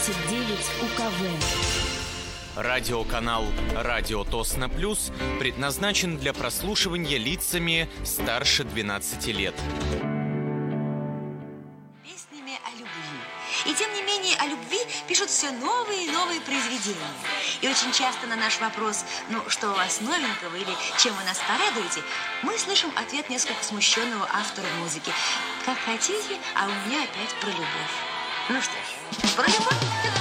УКВ. Радиоканал «Радио Тосно Плюс» предназначен для прослушивания лицами старше 12 лет. Песнями о любви. И тем не менее о любви пишут все новые и новые произведения. И очень часто на наш вопрос, что у вас новенького или чем вы нас порадуете, мы слышим ответ несколько смущенного автора музыки. Как хотите, а у меня опять про любовь. Ну что ж, про любовь.